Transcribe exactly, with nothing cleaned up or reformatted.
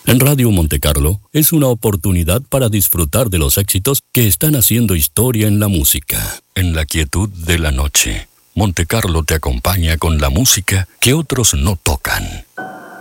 En Radio Monte Carlo es una oportunidad para disfrutar de los éxitos que están haciendo historia en la música. En la quietud de la noche, Monte Carlo te acompaña con la música que otros no tocan.